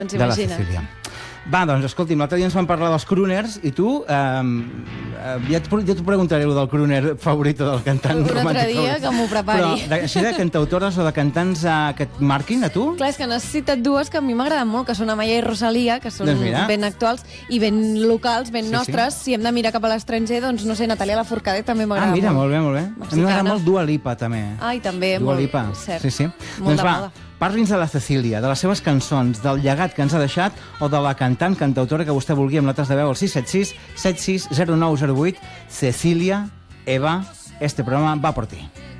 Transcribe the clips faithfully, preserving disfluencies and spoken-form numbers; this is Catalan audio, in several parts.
de la Cecília. Va, doncs, escolti'm, l'altre dia ens vam parlar dels crooners i tu, eh, ja t'ho preguntaré, el del crooner favorit del cantant romàntic. Un altre dia que m'ho prepari. Però així de cantautores o de cantants eh, que et marquin, a tu? Clar, és que n'has citat dues que a mi m'agraden molt, que són Amaya i Rosalia, que són doncs ben actuals i ben locals, ben sí, nostres. Sí. Si hem de mirar cap a l'estranger, doncs, no sé, Natàlia Lafourcade també m'agrada molt. Ah, mira, molt bé, molt bé. Mexicana. A mi m'agrada molt Dua Lipa, també. Ai, també, Dua molt Lipa. cert. Sí, sí. Molt doncs de va, moda. parli'ns de la Cecília, de les seves cançons, del llegat que ens ha deixat o de la cantant, cantautora que vostè vulgui amb notes de veu al sis set sis, set sis zero nou zero vuit. Cecília, Eva, este programa va por ti.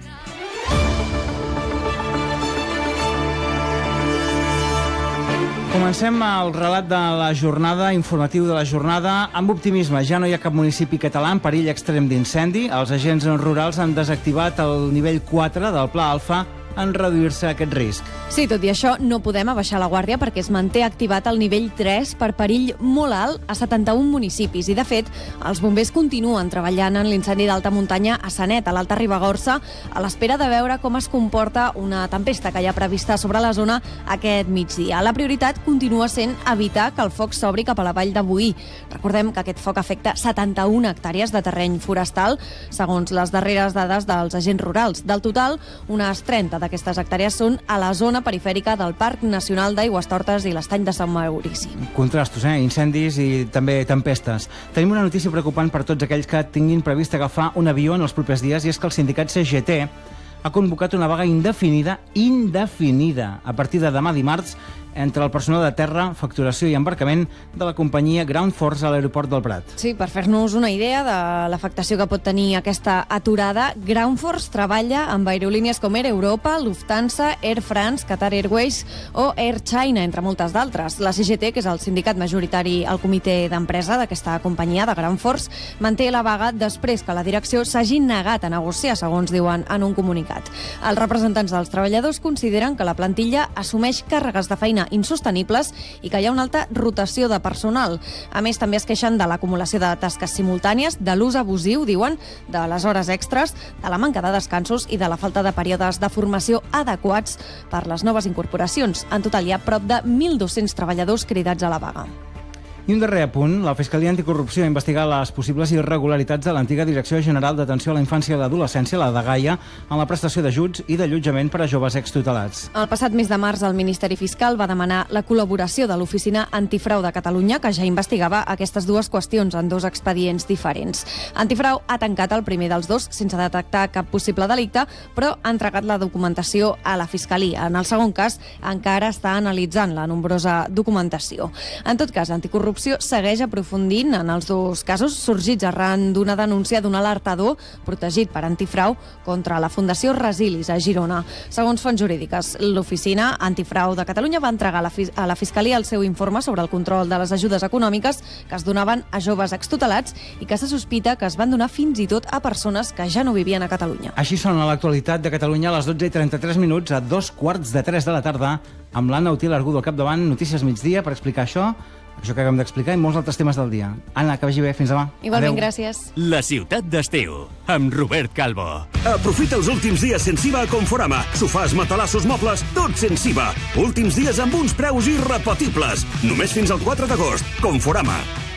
Comencem el relat de la jornada, informatiu de la jornada, amb optimisme. Ja no hi ha cap municipi català en perill extrem d'incendi. Els agents rurals han desactivat el nivell quatre del Pla Alfa en reduir-se aquest risc. Sí, tot i això, no podem abaixar la guàrdia perquè es manté activat el nivell tres per perill molt alt a setanta-un municipis. I, de fet, els bombers continuen treballant en l'incendi d'alta muntanya a Sanet, a l'Alta Ribagorça, a l'espera de veure com es comporta una tempesta que hi ha prevista sobre la zona aquest migdia. La prioritat continua sent evitar que el foc s'obri cap a la vall de Boí. Recordem que aquest foc afecta setanta-una hectàrees de terreny forestal, segons les darreres dades dels agents rurals. Del total, unes trenta d'aquestes hectàrees són a la zona perifèrica del Parc Nacional d'Aigüestortes i l'Estany de Sant Maurici. Contrastos, eh? Incendis i també tempestes. Tenim una notícia preocupant per tots aquells que tinguin previst agafar un avió en els propers dies, i és que el sindicat C G T ha convocat una vaga indefinida, indefinida, a partir de demà dimarts, entre el personal de terra, facturació i embarcament de la companyia Ground Force a l'aeroport del Prat. Sí, per fer-nos una idea de l'afectació que pot tenir aquesta aturada, Ground Force treballa amb aerolínies com Air Europa, Lufthansa, Air France, Qatar Airways o Air China, entre moltes d'altres. La C G T, que és el sindicat majoritari al comitè d'empresa d'aquesta companyia de Ground Force, manté la vaga després que la direcció s'hagi negat a negociar, segons diuen en un comunicat. Els representants dels treballadors consideren que la plantilla assumeix càrregues de feina insostenibles i que hi ha una alta rotació de personal. A més, també es queixen de l'acumulació de tasques simultànies, de l'ús abusiu, diuen, de les hores extres, de la manca de descansos i de la falta de períodes de formació adequats per les noves incorporacions. En total, hi ha prop de mil dos-cents treballadors cridats a la vaga. I un darrer apunt, la Fiscalia Anticorrupció ha investigat les possibles irregularitats de l'antiga Direcció General d'Atenció a la Infància i l'Adolescència, la DGAIA, en la prestació d'ajuts i d'allotjament per a joves extutelats. El passat mes de març, el Ministeri Fiscal va demanar la col·laboració de l'Oficina Antifrau de Catalunya, que ja investigava aquestes dues qüestions en dos expedients diferents. Antifrau ha tancat el primer dels dos sense detectar cap possible delicte, però ha entregat la documentació a la Fiscalia. En el segon cas, encara està analitzant la nombrosa documentació. En tot cas, Anticorrupció segueix aprofundint en els dos casos sorgits arran d'una denúncia d'un alertador protegit per Antifrau contra la Fundació Resilis a Girona. Segons fonts jurídiques, l'Oficina Antifrau de Catalunya va entregar a la, a la Fiscalia el seu informe sobre el control de les ajudes econòmiques que es donaven a joves extutelats i que se sospita que es van donar fins i tot a persones que ja no vivien a Catalunya. Així sona l'actualitat de Catalunya a les dotze i trenta-tres minuts, a dos quarts de tres de la tarda, amb l'Anna Util Argudo al capdavant, Notícies Migdia, per explicar això, això que acabem d'explicar i molts altres temes del dia. Anna, que vagi bé, fins demà. Igualment, Adeu. gràcies. La ciutat d'Esteu, amb Robert Calvo. Aprofita els últims dies sense I V A a Conforama. Sofàs, matalassos, mobles, tot sense I V A. Últims dies amb uns preus irrepetibles. Només fins al quatre d'agost. Conforama.